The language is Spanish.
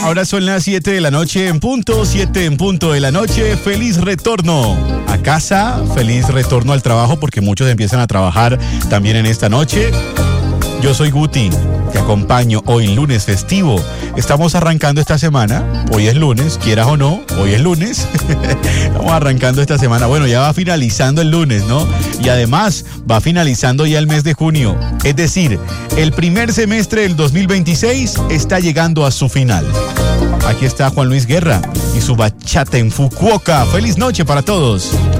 ahora son las 7 de la noche en punto, 7 en punto de la noche. Feliz retorno a casa, feliz retorno al trabajo, porque muchos empiezan a trabajar también en esta noche. Yo soy Guti, te acompaño hoy lunes festivo. Estamos arrancando esta semana, hoy es lunes, quieras o no, hoy es lunes. Estamos arrancando esta semana, bueno, ya va finalizando el lunes, ¿no? Y además va finalizando ya el mes de junio. Es decir, el primer semestre del 2026 está llegando a su final. Aquí está Juan Luis Guerra y su bachata en Fukuoka. ¡Feliz noche para todos!